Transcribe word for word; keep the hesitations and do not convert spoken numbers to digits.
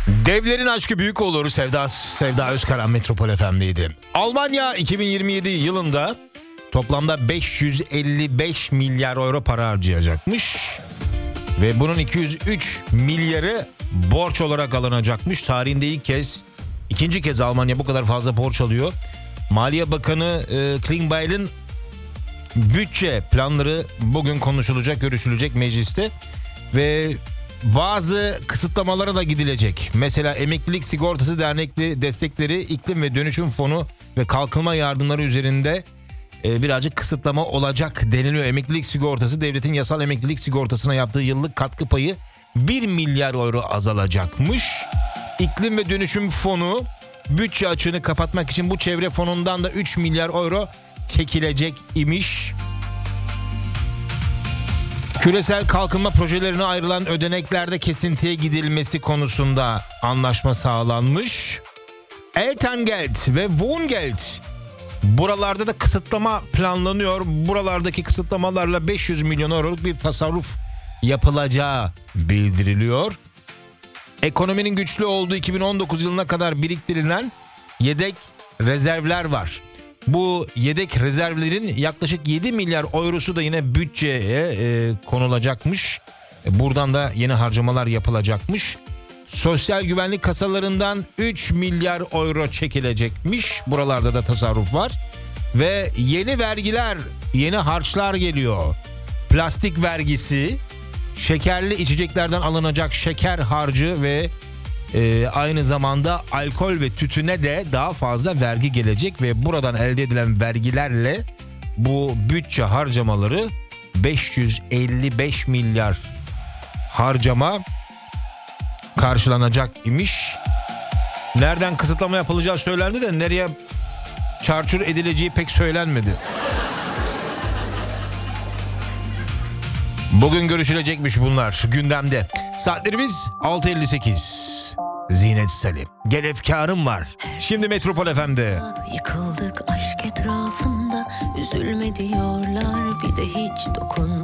Devlerin aşkı büyük olur. Sevda, Sevda Özkaran Metropol F M'deydi. Almanya iki bin yirmi yedi yılında toplamda beş yüz elli beş milyar euro para harcayacakmış. Ve bunun iki yüz üç milyarı borç olarak alınacakmış. Tarihinde ilk kez, ikinci kez Almanya bu kadar fazla borç alıyor. Maliye Bakanı e, Klingbeil'in bütçe planları bugün konuşulacak, görüşülecek mecliste. Ve bazı kısıtlamalara da gidilecek. Mesela Emeklilik Sigortası Dernekleri destekleri, iklim ve dönüşüm fonu ve kalkınma yardımları üzerinde e, birazcık kısıtlama olacak deniliyor. Emeklilik sigortası, devletin yasal emeklilik sigortasına yaptığı yıllık katkı payı bir milyar euro azalacakmış. İklim ve dönüşüm fonu bütçe açığını kapatmak için bu çevre fonundan da üç milyar euro çekilecek imiş. Küresel kalkınma projelerine ayrılan ödeneklerde kesintiye gidilmesi konusunda anlaşma sağlanmış. Elterngeld ve Wohngeld, buralarda da kısıtlama planlanıyor. Buralardaki kısıtlamalarla beş yüz milyon euroluk bir tasarruf yapılacağı bildiriliyor. Ekonominin güçlü olduğu iki bin on dokuz yılına kadar biriktirilen yedek rezervler var. Bu yedek rezervlerin yaklaşık yedi milyar eurosu da yine bütçeye e, konulacakmış. Buradan da yeni harcamalar yapılacakmış. Sosyal güvenlik kasalarından üç milyar euro çekilecekmiş. Buralarda da tasarruf var. Ve yeni vergiler, yeni harçlar geliyor. Plastik vergisi, şekerli içeceklerden alınacak şeker harcı ve e, aynı zamanda alkol ve tütüne de daha fazla vergi gelecek. Ve buradan elde edilen vergilerle bu bütçe harcamaları beş yüz elli beş milyar harcama karşılanacak imiş. Nereden kısıtlama yapılacağı söylendi de nereye çarçur edileceği pek söylenmedi. Bugün görüşülecekmiş bunlar gündemde. Saatlerimiz altı elli sekiz. Zinet Salim, gel efkarım var. Şimdi Metropol F M'de. Yıkıldık aşk etrafında, üzülme diyorlar, bir de hiç dokunma.